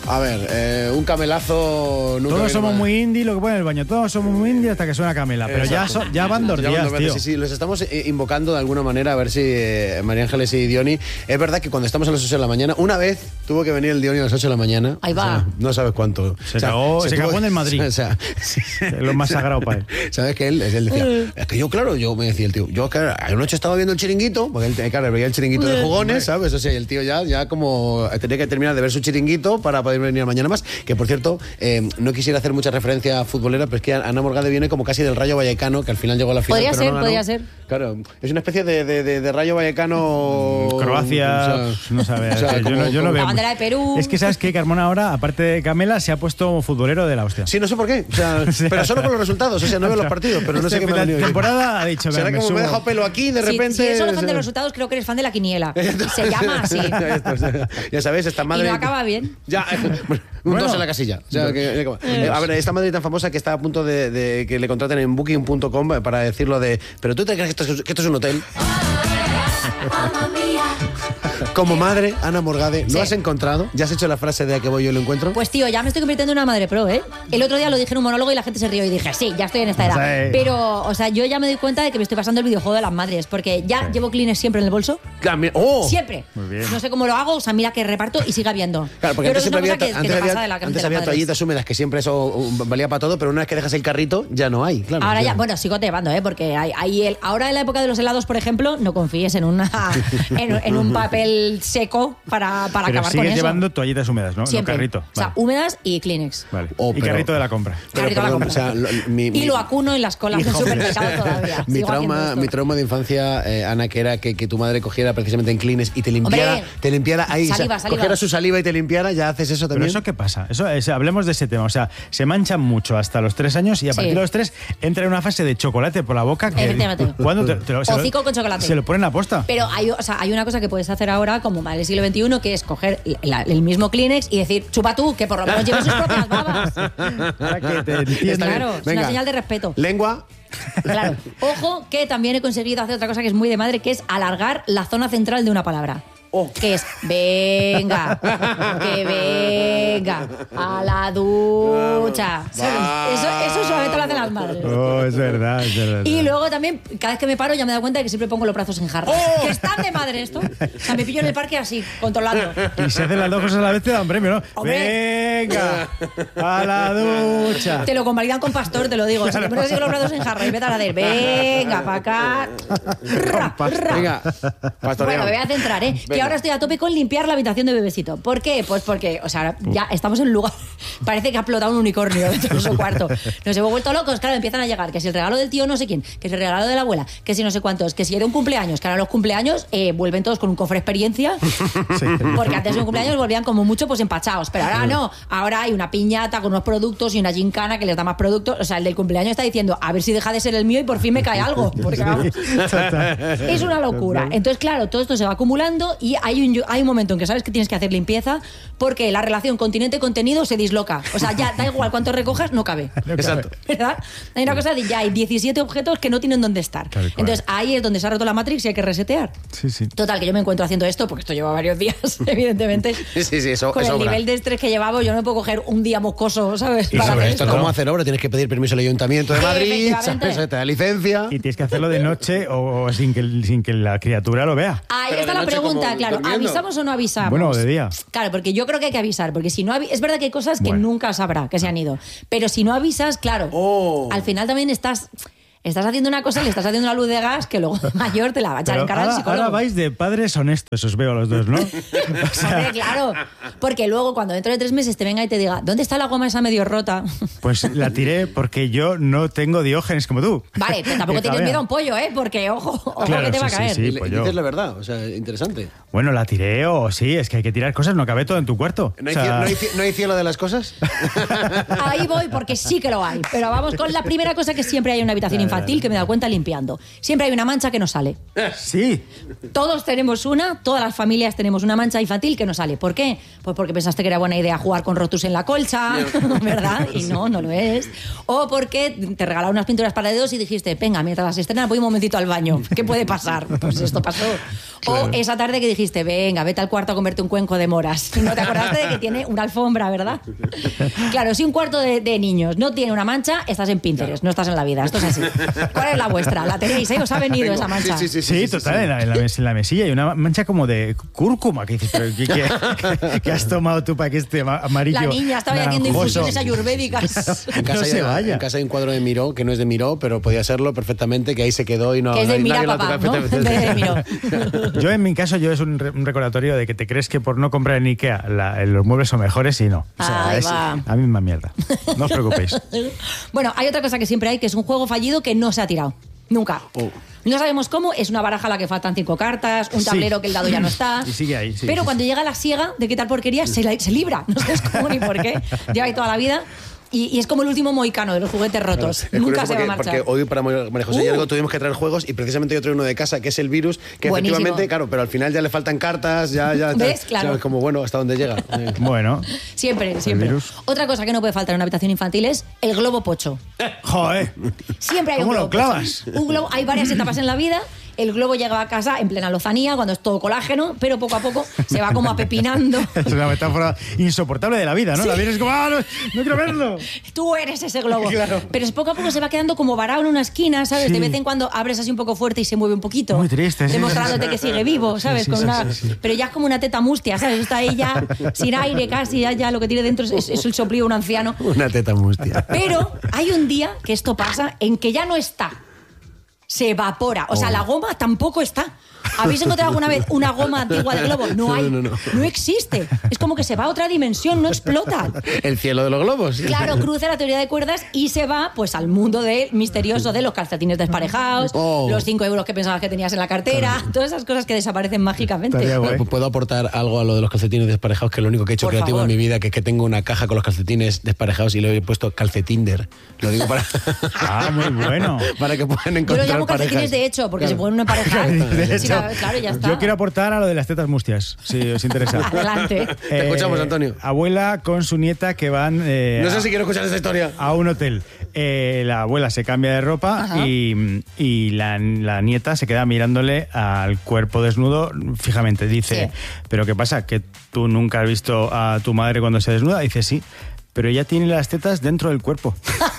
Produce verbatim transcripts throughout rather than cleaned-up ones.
A ver, eh, un camelazo... Nunca Todos somos mal. muy indie, lo que pone en el baño. Todos somos muy indie hasta que suena Camela. Pero ya, so, ya van dos Ya días, van dos veces, tío. Sí, sí, los estamos eh, invocando de alguna manera a ver si eh, María Ángeles y Diony... Es verdad que cuando estamos a las ocho de la mañana, una vez tuvo que venir el Diony a las ocho de la mañana. Ahí va. O sea, no sabes cuánto. Se cagó- se cagó en el Madrid. O sea, sí, Es lo más sagrado para él. ¿Sabes que él, él decía, es que yo, claro, yo me decía el tío, yo, claro, anoche estaba viendo el chiringuito, porque él, claro, veía el chiringuito de jugones, ¿sabes? O sea, y el tío ya, ya como tenía que terminar de ver su chiringuito para poder venir mañana más. Que por cierto, eh, no quisiera hacer mucha referencia futbolera, pero es que Ana Morgade viene como casi del Rayo Vallecano, que al final llegó a la final. Podría pero ser, no ganó. podría ser. Claro, es una especie de, de, de, de Rayo Vallecano. Croacia, o sea, no sabes. o sea, yo, como- no, yo no como- veo. La bandera de Perú. Es que sabes que Carmona ahora, aparte de Camela, se ha puesto futbolero de la hostia. Sí, no sé por qué. O sea, O sea, pero solo por los resultados. O sea, no veo los partidos, pero no sé Este qué me ha final de venido. temporada ha dicho, Será "Venga, como me me he subo". dejado pelo aquí, de Si- repente. Si, eres solo o fan de sea, los resultados, creo que eres fan de la quiniela. Se llama así. Ya, esto, o sea, ya sabes, esta madre. Y no acaba bien. Ya, un Bueno. dos en la casilla. O sea, que- eh, a ver, esta madre tan famosa que está a punto de, de que le contraten en booking punto com para decirlo de. ¿Pero tú te crees que esto es, que esto es un hotel? Como madre, Ana Morgade, ¿lo Sí. has encontrado? ¿Ya has hecho la frase de a que voy yo lo encuentro? Pues tío, ya me estoy convirtiendo en una madre pro, ¿eh? El otro día lo dije en un monólogo y la gente se rió y dije, sí, ya estoy en esta edad. Sí. Pero, o sea, yo ya me doy cuenta de que me estoy pasando el videojuego de las madres, porque ya llevo Kleenex siempre en el bolso. Claro, mira- ¡Oh! Siempre. Muy bien. No sé cómo lo hago, o sea, mira que reparto y sigue habiendo. Claro, porque Yo creo antes siempre que es había, una cosa que, que antes te había, pasa de la cabeza antes de había las madres. toallitas húmedas, que siempre eso um, valía para todo, pero una vez que dejas el carrito, ya no hay. Claro, Ahora ya. ya, bueno, sigo llevando, ¿eh? Porque hay, hay el, ahora en la época de los helados, por ejemplo, no confíes en una en, en un papel seco para, para Pero acabar con sigues eso. llevando toallitas húmedas, ¿no? Siempre. No carrito. O sea, Vale. húmedas y Kleenex. Vale. Oh, y pero- carrito de la compra. Pero, Carrito a la perdón, compra. o sea, lo- mi- Y mi- lo acuno en las colas del supermercado todavía. Mi Sigo haciendo trauma, esto. mi trauma de infancia, eh, Ana, que era que, que tu madre cogiera precisamente en Kleenex y te limpiara, Hombre, te limpiara ahí, saliva, o sea, saliva. cogiera su saliva y te limpiara, ya haces eso Pero también. eso, ¿qué pasa? Eso es- hablemos de ese tema. O sea, se manchan mucho hasta los tres años y a Sí. partir de los tres entra en una fase de chocolate por la boca. Que, Efectivamente. ¿Cuándo te, te lo, se lo- Hocico con chocolate. Se lo ponen a posta. Pero hay, o sea, hay una cosa que puedes hacer ahora, como madre del siglo veintiuno, que es coger la- el mismo Kleenex y decir, chupa tú, que por lo menos lleve sus propias babas. Para que te entiendan. Está bien. Claro, es Venga. una señal de respeto. Lengua. Claro. Ojo, que también he conseguido hacer otra cosa que es muy de madre, que es alargar la zona central de una palabra. Oh. Que es, venga, que venga, a la ducha. ¿Sabes? Eso, eso solamente lo hacen las madres. Oh, es verdad, es verdad. Y luego también, cada vez que me paro, ya me he dado cuenta de que siempre pongo los brazos en jarra. Que están de madre esto. O sea, me pillo en el parque así, controlando. Y se hacen las dos cosas a la vez, te dan premio, ¿no? Hombre. Venga, a la ducha. Te lo convalidan con pastor, te lo digo. Si te pones así con los brazos en jarra y empiezas a hacer, venga, para acá. Ra, ra. Venga, pastoreado. Bueno, me voy a centrar, ¿eh? Venga. Que ahora estoy a tope con limpiar la habitación de bebecito. ¿Por qué? Pues porque, o sea, ya estamos en un lugar. Parece que ha explotado un unicornio dentro de su cuarto. Nos hemos vuelto locos, claro, empiezan a llegar. Que si el regalo del tío no sé quién, que si el regalo de la abuela, que si no sé cuántos, que si era un cumpleaños, que ahora los cumpleaños eh, vuelven todos con un cofre experiencia. Porque antes de un cumpleaños volvían como mucho pues empachados. Pero ahora no. Ahora hay una piñata con unos productos y una gincana que les da más productos. O sea, el del cumpleaños está diciendo, a ver si deja de ser el mío y por fin me cae algo. Porque vamos. Es una locura. Entonces, claro, todo esto se va acumulando y hay un, hay un momento en que sabes que tienes que hacer limpieza porque la relación continente-contenido se disloca. O sea, ya da igual cuánto recojas, no cabe. Exacto. ¿Verdad? Hay una cosa de ya hay diecisiete objetos que no tienen dónde estar. Tal cual. Entonces, ahí es donde se ha roto la Matrix y hay que resetear. Sí, sí. Total, que yo me encuentro haciendo esto porque esto lleva varios días, evidentemente. Sí, sí, eso- Con eso el obra. nivel de estrés que llevaba, yo no me puedo coger un día moscoso, ¿sabes? Y Para sobre hacer esto, esto. ¿Cómo hacer obra? Tienes que pedir permiso al Ayuntamiento de Madrid, Efectivamente. ¿sabes? Te da licencia. Y tienes que hacerlo de noche o, o sin, que, sin que la criatura lo vea. Ahí Pero está de la noche pregunta, como claro. durmiendo. ¿Avisamos o no avisamos? Bueno, de día. Claro, porque yo creo que hay que avisar, porque si no avi- es verdad que hay cosas que Bueno. nunca sabrá que se han ido, pero si no avisas, claro, Oh. al final también estás estás haciendo una cosa, le estás haciendo una luz de gas que luego de mayor te la va a echar Pero en cara el ahora, psicólogo. ahora vais de padres honestos, os veo a los dos, ¿no? O sea, Hombre, claro, porque luego cuando dentro de tres meses te venga y te diga, ¿dónde está la goma esa medio rota? pues la tiré porque yo no tengo diógenes como tú. Vale, pero tampoco Que tienes todavía- miedo a un pollo, ¿eh? Porque, ojo, ojo Claro, que te va a sí, sí, caer. sí. Y le- pues y yo. dices la verdad, o sea, interesante. Bueno, la tiré o sí, es que hay que tirar cosas, no cabe todo en tu cuarto. ¿No hay, O sea, cie- no hay cie- no hay cielo de las cosas? Ahí voy porque sí que lo hay. Pero vamos con la primera cosa que siempre hay en una habitación Dale, infantil que me he dado cuenta limpiando. Siempre hay una mancha que no sale. Sí. Todos tenemos una, todas las familias tenemos una mancha infantil que no sale. ¿Por qué? Pues porque pensaste que era buena idea jugar con rotus en la colcha, ¿verdad? Y no, no lo es. O porque te regalaron unas pinturas para dedos y dijiste, venga, mientras las estrenan voy un momentito al baño. ¿Qué puede pasar? Pues esto pasó. Claro. O esa tarde que dijiste, venga, vete al cuarto a comerte un cuenco de moras. Y no te acordaste de que tiene una alfombra, ¿verdad? Claro, si un cuarto de, de niños no tiene una mancha, estás en Pinterest, no estás en la vida. Esto es así. ¿Cuál es la vuestra? ¿La tenéis, eh? ¿Os ha venido Tengo. esa mancha? Sí, sí, sí, sí, sí total, sí, sí. En, la, en, la, en la mesilla hay una mancha como de cúrcuma. Que dices, pero ¿qué, qué, qué has tomado tú para que este amarillo La niña estaba haciendo infusiones ayurvédicas. En casa, no hay, se vaya. En casa hay un cuadro de Miró, que no es de Miró, pero podía serlo perfectamente, que ahí se quedó y no... Que es de nadie, Mira nadie papá, ¿no? De Miró. Yo en mi caso, yo es un, re, un recordatorio de que te crees que por no comprar en Ikea la, los muebles son mejores y no. O sea, es la misma mierda. No os preocupéis. Bueno, hay otra cosa que siempre hay, que es un juego fallido que no se ha tirado. Nunca. Oh. No sabemos cómo, es una baraja a la que faltan cinco cartas, un tablero sí. que el dado ya no está. Y sigue ahí, sí, Pero sí, cuando sí. llega la siega de quitar porquerías, se, la, se libra. No sabes cómo ni por qué. Lleva ahí toda la vida. Y, y es como el último mohicano de los juguetes rotos. Claro, Nunca se porque, va a marchar. Porque hoy para María José uh. y algo tuvimos que traer juegos y precisamente yo traigo uno de casa que es el virus, que Buenísimo. efectivamente, claro, pero al final ya le faltan cartas, ya, ya, ¿Ves? ya, Claro. ¿sabes? Como bueno, hasta dónde llega. Bueno. Siempre, siempre. Otra cosa que no puede faltar en una habitación infantil es el globo pocho. Joder. Siempre hay ¿Cómo un globo lo clavas? Pocho. Un globo, hay varias etapas en la vida. El globo llega a casa en plena lozanía, cuando es todo colágeno, pero poco a poco se va como apepinando. Es una metáfora insoportable de la vida, ¿no? Sí. La vida es como, ¡ah, no, no quiero verlo! Tú eres ese globo. Claro. Pero es poco a poco se va quedando como varado en una esquina, ¿sabes? Sí. De vez en cuando abres así un poco fuerte y se mueve un poquito. Muy triste, sí. Demostrándote que sigue vivo, ¿sabes? Sí, sí, Con una... sí, sí. Pero ya es como una teta mustia, ¿sabes? Está ahí ya sin aire casi, ya, ya lo que tiene dentro es, es el soplío de un anciano. Una teta mustia. Pero hay un día que esto pasa en que ya no está. Se evapora. O sea, oh. la goma tampoco está. ¿Habéis encontrado alguna vez una goma antigua de globo? No hay. No, no, no. no existe. Es como que se va a otra dimensión, no explota. El cielo de los globos. Claro, cruza la teoría de cuerdas y se va pues al mundo de, misterioso de los calcetines desparejados, oh. los cinco euros que pensabas que tenías en la cartera, todas esas cosas que desaparecen mágicamente. ¿Puedo aportar algo a lo de los calcetines desparejados? Que es lo único que he hecho Por creativo favor. en mi vida, que es que tengo una caja con los calcetines desparejados y le he puesto calcetinder. Lo digo para... Ah, muy bueno. Para que puedan encontrar Yo lo llamo parejas. calcetines de hecho, porque claro. se pueden emparejar. De sí, hecho, claro, ya está. Yo quiero aportar a lo de las tetas mustias, si os interesa. Adelante. Eh, Te escuchamos, Antonio. Abuela con su nieta que van... Eh, no sé si quiero escuchar esta historia. A un hotel. Eh, la abuela se cambia de ropa y, y la, la nieta se queda mirándole al cuerpo desnudo fijamente. Dice, sí. ¿pero qué pasa? ¿Que tú nunca has visto a tu madre cuando se desnuda? Dice, sí. Pero ella tiene las tetas dentro del cuerpo.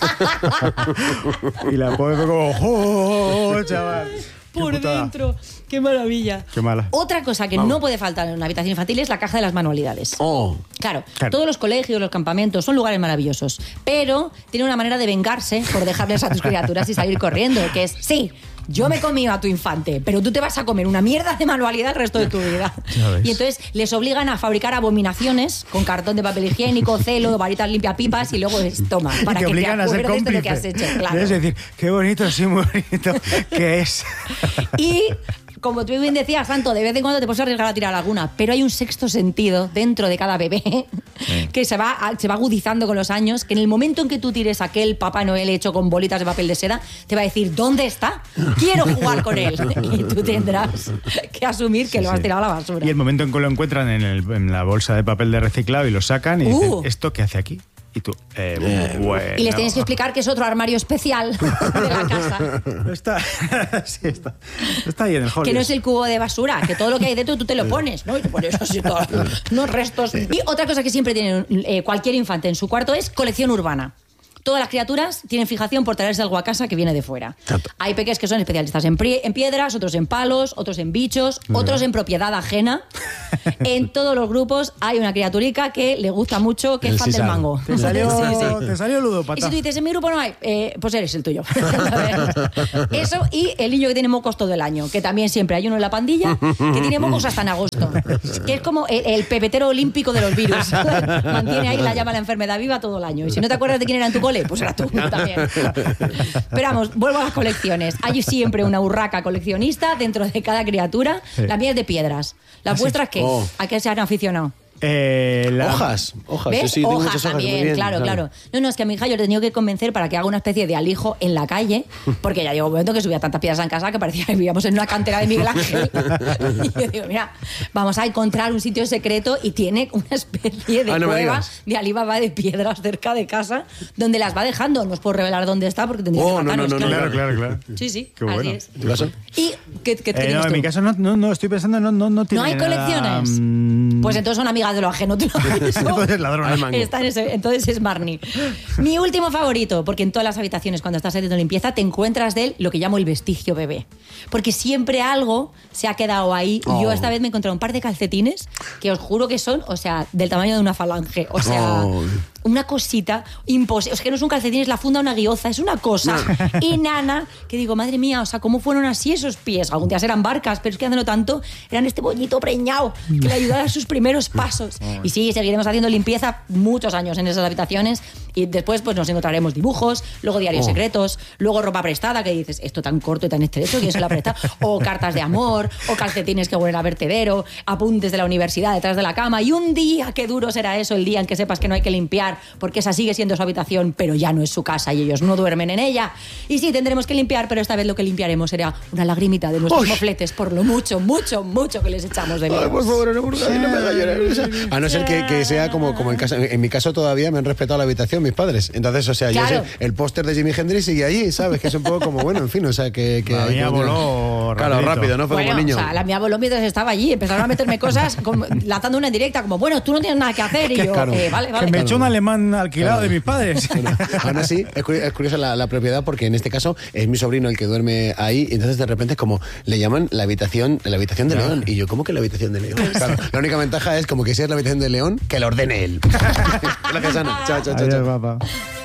Y la pobre como, ¡oh, chaval! Por dentro. ¡Qué maravilla! ¡Qué mala! Otra cosa que Vamos. no puede faltar en una habitación infantil es la caja de las manualidades. Oh. Claro, claro, todos los colegios, los campamentos son lugares maravillosos, pero tiene una manera de vengarse por dejarles a tus criaturas y salir corriendo, que es, sí, yo me he comido a tu infante, pero tú te vas a comer una mierda de manualidad el resto de tu vida. Y entonces les obligan a fabricar abominaciones con cartón de papel higiénico, celo, varitas limpiapipas y luego les toma para te que te acuerdes de lo que cómplice. has hecho. Claro. Es decir, qué bonito, sí, muy bonito, ¿qué es? Y... como tú bien decías, Santo, de vez en cuando te puedes arriesgar a tirar alguna, pero hay un sexto sentido dentro de cada bebé sí. que se va, se va agudizando con los años, que en el momento en que tú tires aquel Papá Noel hecho con bolitas de papel de seda, te va a decir, ¿dónde está? Quiero jugar con él. Y tú tendrás que asumir que sí, lo has sí. tirado a la basura. Y el momento en que lo encuentran en, el, en la bolsa de papel de reciclado y lo sacan y uh. dicen, ¿esto qué hace aquí? Y tú, eh, eh, bueno. Y les tienes que explicar que es otro armario especial de la casa. Está, sí, está, está ahí en el hall. Que no es el cubo de basura, que todo lo que hay dentro tú te lo pones, ¿no? Y te pones así todos los restos. Sí. Y otra cosa que siempre tiene eh, cualquier infante en su cuarto es colección urbana. Todas las criaturas tienen fijación por traerse algo a casa que viene de fuera. Tanto. Hay peques que son especialistas en, en piedras, otros en palos, otros en bichos, uh-huh. otros en propiedad ajena. En todos los grupos hay una criaturica que le gusta mucho, que el es fan del mango. Te salió, sí, sí. Te salió ludópata. Y si tú dices, en mi grupo no hay, eh, pues eres el tuyo. Eso y el niño que tiene mocos todo el año, que también siempre hay uno en la pandilla que tiene mocos hasta en agosto. Que es como el, el pepetero olímpico de los virus. Mantiene ahí la llama la enfermedad viva todo el año. Y si no te acuerdas de quién era en tu cole, pues era tú también. Pero vamos, vuelvo a las colecciones. Hay siempre una urraca coleccionista dentro de cada criatura. Sí. La mía es de piedras. ¿Las ¿Ah, vuestras sí? qué? Oh. ¿A qué se han aficionado? Eh, la... Hojas, hojas. ¿Ves? Yo sí, tengo hojas muchas hojas. también, Muy bien, claro, claro. No, no, es que a mi hija yo le he tenido que convencer para que haga una especie de alijo en la calle, porque ya llegó un momento que subía tantas piedras en casa que parecía que vivíamos en una cantera de Miguel Ángel. Y yo digo, mira, vamos a encontrar un sitio secreto y tiene una especie de ah, no cueva de Alibaba de piedras cerca de casa donde las va dejando. No os puedo revelar dónde está porque tendría oh, que matarnos. No, no, no, claro, claro, claro. Sí, sí, Qué así bueno. es. ¿En tu caso? ¿Y qué, qué, qué Eh, tienes no, en tú? mi caso no, no, no estoy pensando, no, no, no tiene ¿No hay nada, colecciones? mm, Pues entonces son amigas de lo ajeno. ¿Tú no ves eso? Entonces ladrona. Al mango. Está en ese- entonces es Marnie. Mi último favorito, porque en todas las habitaciones cuando estás haciendo limpieza te encuentras de él lo que llamo el vestigio bebé. Porque siempre algo se ha quedado ahí. Y yo Oh. esta vez me he encontrado un par de calcetines que os juro que son, o sea, del tamaño de una falange. O sea, Oh. una cosita imposible. Es que no es un calcetín, es la funda de una guioza. Es una cosa enana que digo, madre mía, o sea, ¿cómo fueron así esos pies? Algún día eran barcas, pero es que hace no tanto eran este bollito preñado que le ayudaba a sus primeros pasos. Y sí, seguiremos haciendo limpieza muchos años en esas habitaciones y después pues nos encontraremos dibujos, luego diarios Oh. secretos, luego ropa prestada que dices, esto tan corto y tan estrecho, ¿quién se lo ha prestado? O cartas de amor, o calcetines que huelen a vertedero, apuntes de la universidad detrás de la cama y un día, qué duro será eso, el día en que sepas que no hay que limpiar porque esa sigue siendo su habitación, pero ya no es su casa y ellos no duermen en ella. Y sí, tendremos que limpiar, pero esta vez lo que limpiaremos será una lagrimita de nuestros Uy. mofletes por lo mucho, mucho, mucho que les echamos de Ay, menos. por favor, no, por favor, no me haga llorar. O sea, a no ser que, que sea como, como en casa. En mi caso todavía me han respetado la habitación mis padres. Entonces, o sea, yo Claro. sé, el póster de Jimi Hendrix sigue allí, ¿sabes? Que es un poco como, bueno, en fin, o sea, que... que La hay mía que- voló Claro, rapidito. rápido, ¿no? Fue Bueno, como niño. o sea, la mía voló mientras estaba allí. Empezaron a meterme cosas, como, lanzando una en directa, como, bueno, tú no tienes nada que hacer. Y yo, Claro. eh, vale, Que vale. me echó un alemán alquilado de mis padres. Bueno, aún así, es curi- es curiosa la, la propiedad porque en este caso es mi sobrino el que duerme ahí y entonces de repente es como le llaman la habitación la habitación de León y yo, ¿cómo que la habitación de León? Claro, la única ventaja es como que si es la habitación de León, que la ordene él. Gracias, Ana. Chao, chao, chao. Adiós, chao. papá.